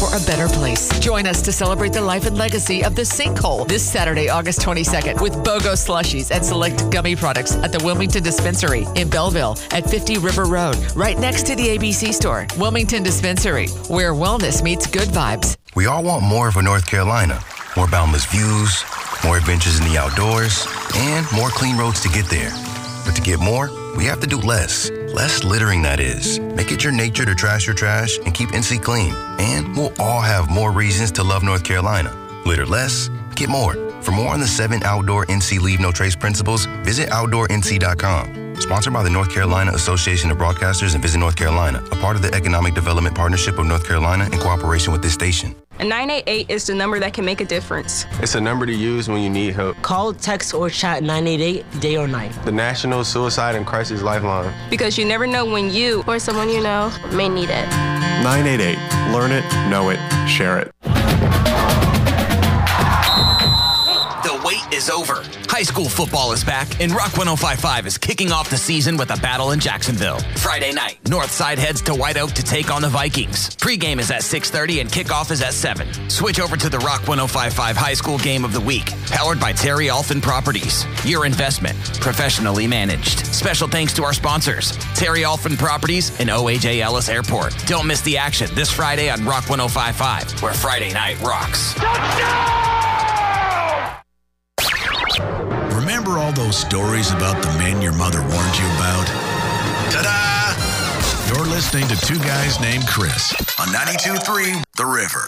for a better place. Join us to celebrate the life and legacy of the Sinkhole this Saturday, August 22nd, with BOGO slushies and select gummy products at the Wilmington Dispensary in Belleville at 50 River Road, right next to the ABC store. Wilmington Dispensary, where wellness meets good vibes. We all want more for North Carolina. More boundless views, more adventures in the outdoors, and more clean roads to get there. But to get more, we have to do less. Less littering, that is. Make it your nature to trash your trash and keep NC clean. And we'll all have more reasons to love North Carolina. Litter less, get more. For more on the 7 outdoor NC Leave No Trace principles, visit OutdoorNC.com. Sponsored by the North Carolina Association of Broadcasters and Visit North Carolina, a part of the Economic Development Partnership of North Carolina in cooperation with this station. And 988 is the number that can make a difference. It's a number to use when you need help. Call, text, or chat 988 day or night. The National Suicide and Crisis Lifeline. Because you never know when you or someone you know may need it. 988. Learn it, know it, share it. The wait is over. High school football is back, and Rock 105.5 is kicking off the season with a battle in Jacksonville. Friday night, Northside heads to White Oak to take on the Vikings. Pregame is at 6:30 and kickoff is at 7. Switch over to the Rock 105.5 High School Game of the Week, powered by Terry Alfin Properties. Your investment, professionally managed. Special thanks to our sponsors, Terry Alfin Properties and OAJ Ellis Airport. Don't miss the action this Friday on Rock 105.5, where Friday night rocks. Touchdown! Remember all those stories about the men your mother warned you about? Ta-da! You're listening to Two Guys Named Chris on 92.3 The River.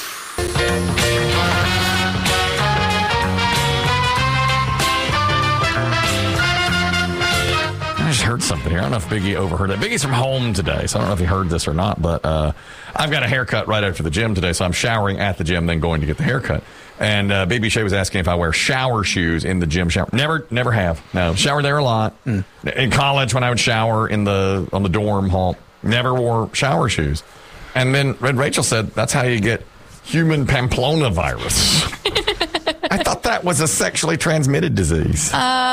I just heard something here. I don't know if Biggie overheard it. Biggie's from home today, so I don't know if he heard this or not, but I've got a haircut right after the gym today, so I'm showering at the gym, then going to get the haircut. And BB Shea was asking if I wear shower shoes in the gym shower. Never have. No, shower there a lot. In college, when I would shower on the dorm hall, never wore shower shoes. And then Red Rachel said that's how you get human Pamplona virus. I thought that was a sexually transmitted disease.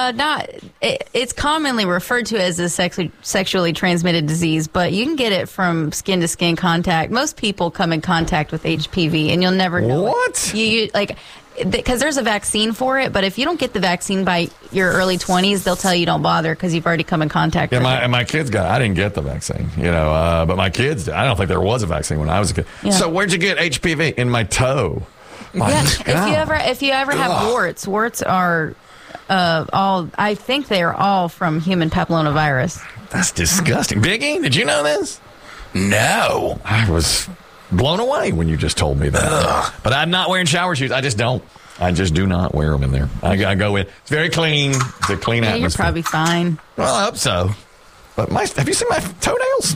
It's commonly referred to as a sexually transmitted disease, but you can get it from skin-to-skin contact. Most people come in contact with HPV, and you'll never know. What? Because there's a vaccine for it, but if you don't get the vaccine by your early 20s, they'll tell you don't bother because you've already come in contact with it. And my kids I didn't get the vaccine, but my kids did. I don't think there was a vaccine when I was a kid. Yeah. So where'd you get HPV? In my toe. If you ever have warts are I think they are all from human papillomavirus. That's disgusting. Biggie, did you know this? No. I was blown away when you just told me that. Ugh. But I'm not wearing shower shoes. I just do not wear them in there. I go in. It's very clean. It's a clean atmosphere. You're probably fine. Well, I hope so. But have you seen my toenails?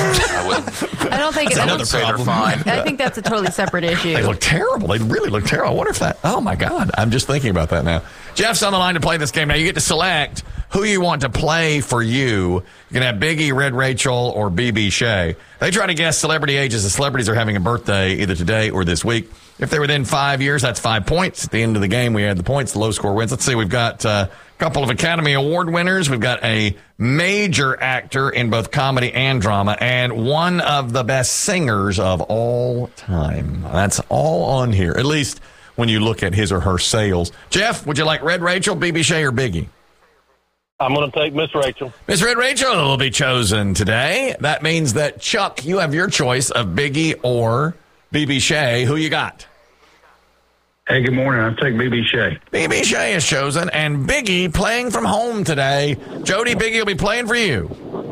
I don't think it's another problem. Fine. I think that's a totally separate issue. They look terrible. They really look terrible. I wonder if oh my God. I'm just thinking about that now. Jeff's on the line to play this game. Now you get to select who you want to play for you. You can have Biggie, Red Rachel, or BB Shea. They try to guess celebrity ages. The celebrities are having a birthday either today or this week. If they're within 5 years, that's 5 points. At the end of the game, we add the points. The low score wins. Let's see. We've got a couple of Academy Award winners. We've got a major actor in both comedy and drama, and one of the best singers of all time. That's all on here, at least when you look at his or her sales. Jeff, would you like Red Rachel, BB Shea, or Biggie? I'm going to take Miss Rachel. Miss Red Rachel will be chosen today. That means that, Chuck, you have your choice of Biggie or BB Shea. Who you got? Hey, good morning. I'm taking BB Shea. BB Shea is chosen, and Biggie playing from home today. Jody, Biggie will be playing for you.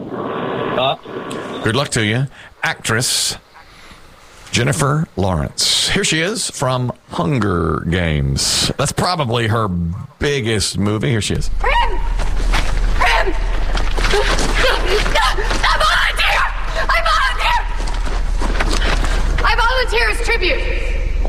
Good luck to you. Actress Jennifer Lawrence. Here she is from Hunger Games. That's probably her biggest movie. Here she is. Rim! I volunteer as tribute.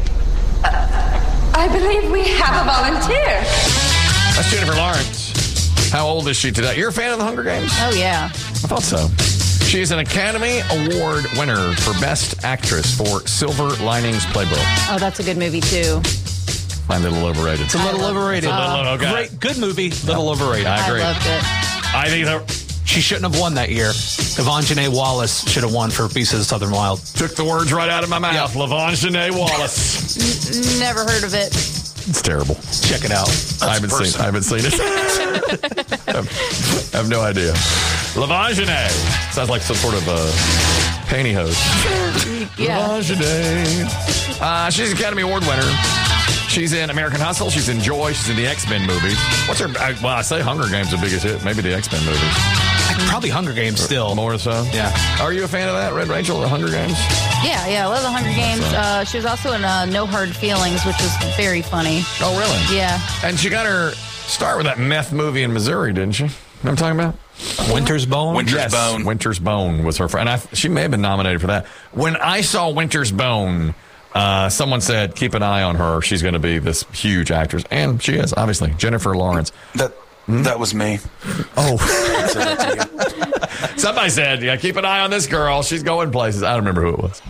I believe we have a volunteer. That's Jennifer Lawrence. How old is she today? You're a fan of the Hunger Games? Oh, yeah. I thought so. She is an Academy Award winner for Best Actress for Silver Linings Playbook. Oh, that's a good movie, too. Find it a little overrated. It's a little overrated. Okay. Great, good movie, little overrated. I agree. I loved it. I think She shouldn't have won that year. Lavonjanae Wallace should have won for Beasts of the Southern Wild. Took the words right out of my mouth. Yep. Lavonjanae Wallace. Never heard of it. It's terrible. Check it out. I haven't seen it. I have no idea. Lavonjanae. Sounds like some sort of pantyhose. Yeah. Lavonjanae. She's an Academy Award winner. She's in American Hustle. She's in Joy. She's in the X-Men movies. What's her... Well, I say Hunger Games the biggest hit. Maybe the X-Men movies. Probably Hunger Games still. More so? Yeah. Are you a fan of that, Red Rachel, the Hunger Games? Yeah, I love the Hunger Games. She was also in No Hard Feelings, which was very funny. Oh, really? Yeah. And she got her start with that meth movie in Missouri, didn't she? You know what I'm talking about? Winter's Bone? Winter's Bone. Winter's Bone was her friend. And she may have been nominated for that. When I saw Winter's Bone... someone said, keep an eye on her. She's going to be this huge actress. And she is, obviously. Jennifer Lawrence. That was me. Oh. Somebody said, yeah, keep an eye on this girl. She's going places. I don't remember who it was.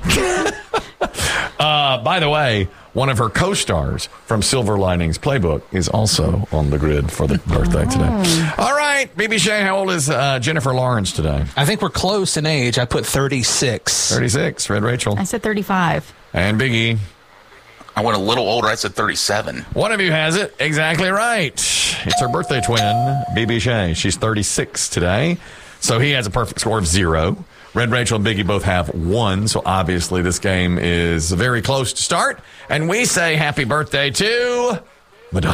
By the way, one of her co-stars from Silver Linings Playbook is also on the grid for the birthday today. All right. BB Shea, how old is Jennifer Lawrence today? I think we're close in age. I put 36. 36. Red Rachel. I said 35. And Biggie. I went a little older. I said 37. One of you has it exactly right. It's her birthday twin, BB Shea. She's 36 today. So he has a perfect score of 0. Red Rachel and Biggie both have 1. So obviously this game is very close to start. And we say happy birthday to